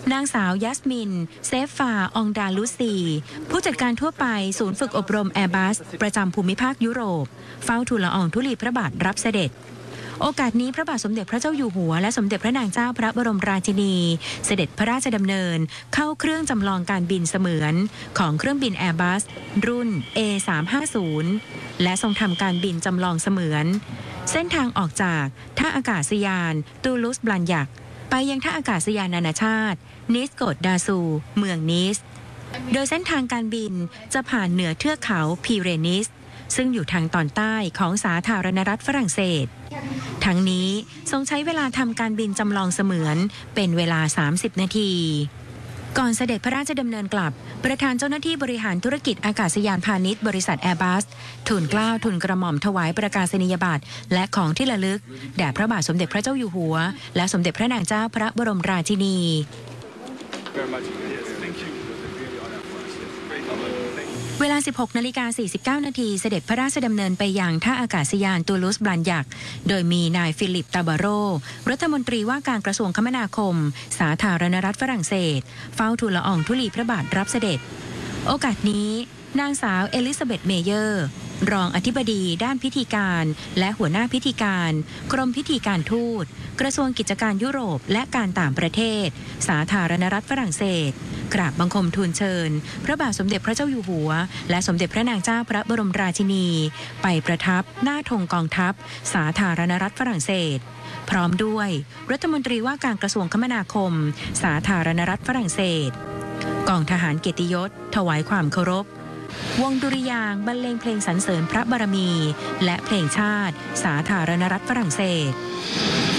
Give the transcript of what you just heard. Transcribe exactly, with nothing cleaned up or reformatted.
นางสาวยัสมินเซฟฟาองดาลุซีผู้จัดการทั่วไปศูนย์ฝึกอบรมแอร์บัสประจำภูมิภาคยุโรปเฝ้าทูลละอองธุลีพระบาทรับเสด็จโอกาสนี้พระบาทสมเด็จพระเจ้าอยู่หัวและสมเด็จพระนางเจ้าพระบรมราชินีเสด็จพระราชดำเนินเข้าเครื่องจำลองการบินเสมือนของเครื่องบินแอร์บัสรุ่น เอ สามห้าศูนย์ และทรงทำการบินจำลองเสมือนเส้นทางออกจากท่าอากาศยานตูลูสบลันยักไปยังท่าอากาศยานนานาชาตินิสโกดดาซูเมืองนิสโดยเส้นทางการบินจะผ่านเหนือเทือกเขาพีเรนีสซึ่งอยู่ทางตอนใต้ของสาธารณรัฐฝรั่งเศสทั้งนี้ทรงใช้เวลาทำการบินจำลองเสมือนเป็นเวลาสามสิบนาทีก่อนเสด็จพระราชดำเนินกลับประธานเจ้าหน้าที่บริหารธุรกิจอากาศยานพาณิชย์บริษัทแอร์บัสทูลเกล้าทูลกระหม่อมถวายประกาศนียบัตรและของที่ระลึกแด่พระบาทสมเด็จพระเจ้าอยู่หัวและสมเด็จพระนางเจ้าพระบรมราชินีเวลา สิบหกนาฬิกาสี่สิบเก้านาทีเสด็จพระราชดำเนินไปยังท่าอากาศยานตูลูสบลันยักโดยมีนายฟิลิปตาบาโรรัฐมนตรีว่าการกระทรวงคมนาคมสาธารณรัฐฝรั่งเศสเฝ้าทูลละอองธุลีพระบาทรับเสด็จโอกาสนี้นางสาวเอลิซาเบธเมเยอร์รองอธิบดีด้านพิธีการและหัวหน้าพิธีการกรมพิธีการทูตกระทรวงกิจการยุโรปและการต่างประเทศสาธารณรัฐฝรั่งเศสกราบบังคมทูลเชิญพระบาทสมเด็จพระเจ้าอยู่หัวและสมเด็จพระนางเจ้าพระบรมราชินีไปประทับหน้าธงกองทัพสาธารณรัฐฝรั่งเศสพร้อมด้วยรัฐมนตรีว่าการกระทรวงคมนาคมสาธารณรัฐฝรั่งเศสกองทหารเกียรติยศถวายความเคารพวงดุริยางค์บรรเลงเพลงสรรเสริญพระบารมีและเพลงชาติสาธารณรัฐฝรั่งเศส